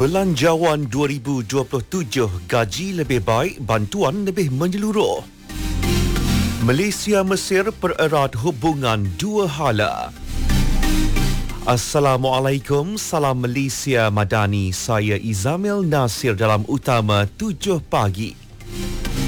Belanjawan 2027, gaji lebih baik, bantuan lebih menyeluruh. Malaysia Mesir pererat hubungan dua hala. Assalamualaikum, salam Malaysia Madani. Saya Izamil Nasir dalam Utama 7 pagi.